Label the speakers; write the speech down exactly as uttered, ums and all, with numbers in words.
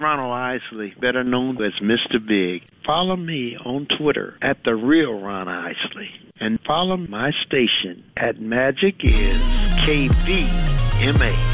Speaker 1: Ronald Isley, better known as Mister Big. Follow me on Twitter at The Real Ron Isley. And follow my station at Magic is K V M A.